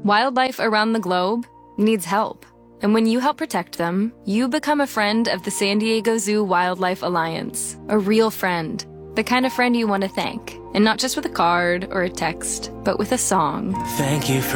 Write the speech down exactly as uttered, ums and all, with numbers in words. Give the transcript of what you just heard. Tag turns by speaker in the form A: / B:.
A: Wildlife around the globe needs help. And when you help protect them, you become a friend of the San Diego Zoo Wildlife Alliance. A real friend. The kind of friend you want to thank. And not just with a card or a text, but with a song.
B: Thank you for